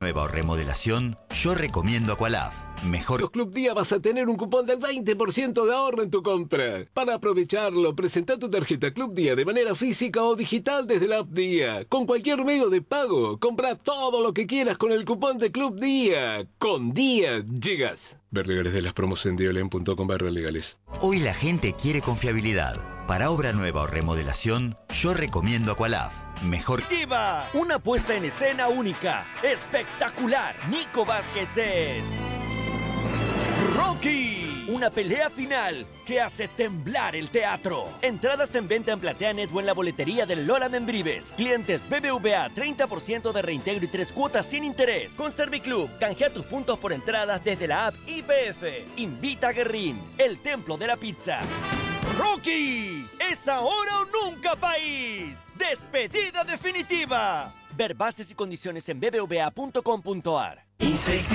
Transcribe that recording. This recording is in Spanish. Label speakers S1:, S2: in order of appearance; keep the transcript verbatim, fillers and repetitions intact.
S1: Nueva o remodelación, yo recomiendo Aqualaf. Mejor.
S2: Los Club Día vas a tener un cupón del veinte por ciento de ahorro en tu compra. Para aprovecharlo, presenta tu tarjeta Club Día de manera física o digital desde la app Día. Con cualquier medio de pago, compra todo lo que quieras con el cupón de Club Día. Con Día llegas. Ver legales de las promos en diolem punto com barra legales.
S1: Hoy la gente quiere confiabilidad. Para obra nueva o remodelación, yo recomiendo Aqualaf. Mejor.
S3: ¡Diva! Una puesta en escena única, espectacular. Nico Vázquez es Rocky. Una pelea final que hace temblar el teatro. Entradas en venta en PlateaNet o en la boletería del Lola Membrives. Clientes B B V A, treinta por ciento de reintegro y tres cuotas sin interés. Con Serviclub, canjea tus puntos por entradas desde la app I P F. Invita a Guerrín, el templo de la pizza. ¡Rocky! ¡Es ahora o nunca, país! ¡Despedida definitiva! Ver bases y condiciones en b b v a punto com punto a r.